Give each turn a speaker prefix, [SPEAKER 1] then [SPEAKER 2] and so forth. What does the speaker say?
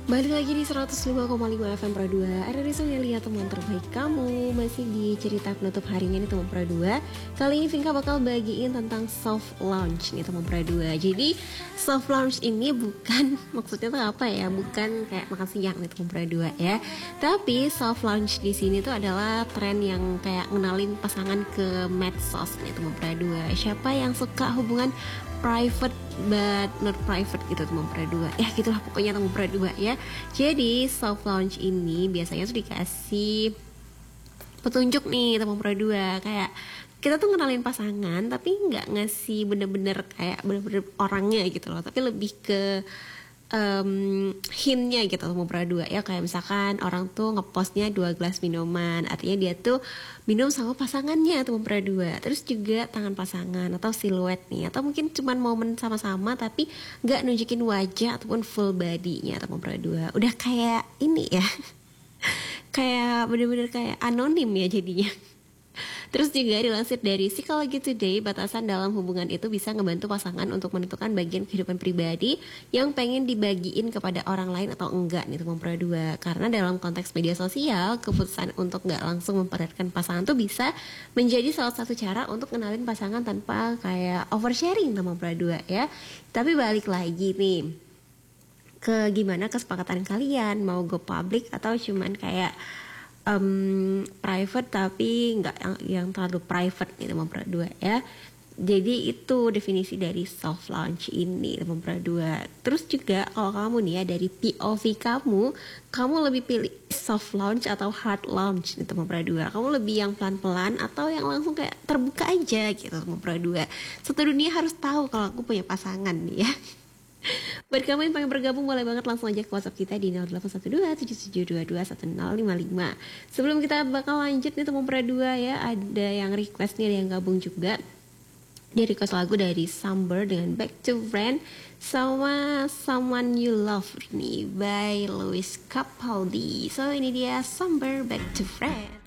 [SPEAKER 1] Balik lagi di 105,5 FM Pro 2. Ada Rizal yang lihat teman terbaik kamu. Masih di cerita penutup harinya nih teman Pro 2. Kali ini Vinka bakal bagiin tentang soft launch nih teman Pro 2. Jadi soft launch ini bukan maksudnya tuh apa ya? Bukan kayak makan siang nih teman Pro 2 ya. Tapi soft launch di sini tuh adalah tren yang kayak ngenalin pasangan ke medsos nih teman Pro 2. Siapa yang suka hubungan private but not private gitu teman Pro 2. Ya gitulah pokoknya teman Pro 2 ya. Jadi soft launch ini biasanya tuh dikasih petunjuk nih teman Pro 2, kayak kita tuh ngenalin pasangan tapi nggak ngasih bener-bener kayak bener-bener orangnya gitu loh, tapi lebih ke hintnya gitu teman Pro 2 ya. Kayak misalkan orang tuh ngepostnya 2 gelas minuman, artinya dia tuh minum sama pasangannya teman Pro 2. Terus juga tangan pasangan atau siluet nih, atau mungkin cuman momen sama-sama tapi nggak nunjukin wajah ataupun full body-nya teman Pro 2. Udah kayak ini ya kayak bener-bener kayak anonim ya jadinya. Terus juga dilansir dari Psychology Today, batasan dalam hubungan itu bisa ngebantu pasangan untuk menentukan bagian kehidupan pribadi yang pengen dibagiin kepada orang lain atau enggak nih teman Pro 2. Karena dalam konteks media sosial, keputusan untuk nggak langsung memperlihatkan pasangan tuh bisa menjadi salah satu cara untuk kenalin pasangan tanpa kayak oversharing teman Pro 2 ya. Tapi balik lagi nih ke gimana kesepakatan kalian, mau go public atau cuman kayak private tapi nggak yang terlalu private nih teman Pro 2 ya. Jadi itu definisi dari soft launch ini teman Pro 2. Terus juga kalau kamu nih ya, dari POV kamu lebih pilih soft launch atau hard launch nih teman Pro 2? Kamu lebih yang pelan-pelan atau yang langsung kayak terbuka aja gitu teman Pro 2? Satu dunia harus tahu kalau aku punya pasangan nih ya. Buat kamu yang pengen bergabung, boleh banget langsung aja ke WhatsApp kita di 081277221055. Sebelum kita bakal lanjut nih teman Pro 2 ya, ada yang request nih, ada yang gabung juga. Dia request lagu dari Samber dengan Back to Friend sama Someone You Love nih by Lewis Capaldi. So ini dia Samber Back to Friend.